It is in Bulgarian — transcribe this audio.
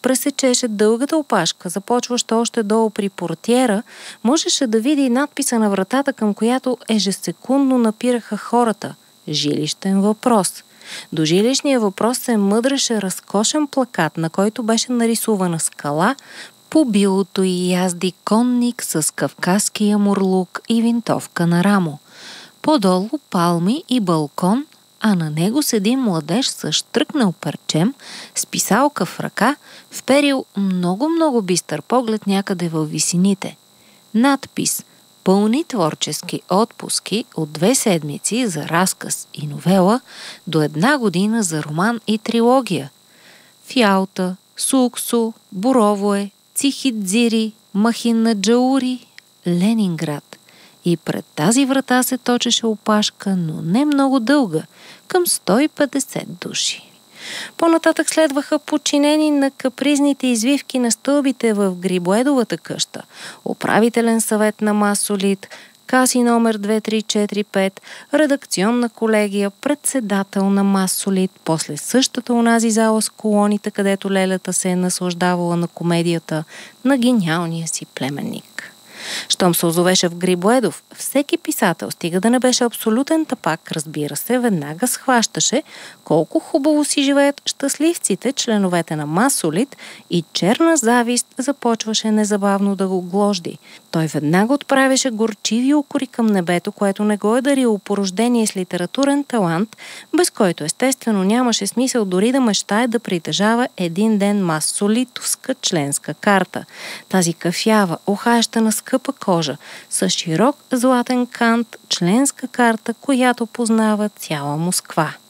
пресечеше дългата опашка, започваща още долу при портиера, можеше да види надписа на вратата, към която ежесекундно напираха хората – жилищен въпрос. До жилищния въпрос се мъдреше разкошен плакат, на който беше нарисувана скала, по билото и язди конник с кавказския мурлук и винтовка на рамо. По-долу палми и балкон, а на него седи младеж с штръкнал парчем, с писалка в ръка, вперил много бистър поглед някъде във висините. Надпис: пълни творчески отпуски от 2 седмици за разказ и новела до 1 година за роман и трилогия. В Ялта, Суксо, Боровое, Цихидзири, Махинаджаури, Ленинград. И пред тази врата се точеше опашка, но не много дълга, към 150 души. По-нататък следваха подчинени на капризните извивки на стълбите в Грибоедовата къща, управителен съвет на Масолит, каси номер 2345, редакционна колегия, председател на Масолит, после същата онази зала с колоните, където лелята се е наслаждавала на комедията на гениалния си племенник. Щом се озовеше в Грибоедов, всеки писател, стига да не беше абсолютен тапак, разбира се, веднага схващаше колко хубаво си живеят щастливците, членовете на Масолит, и черна завист започваше незабавно да го гложди. Той веднага отправяше горчиви укори към небето, което не го е дарило по рождение с литературен талант, без който естествено нямаше смисъл дори да мечтае да притежава един ден масолитовска членска карта. Тази кафява, охаяща скъпа кожа, с широк златен кант, членска карта, която познава цяла Москва.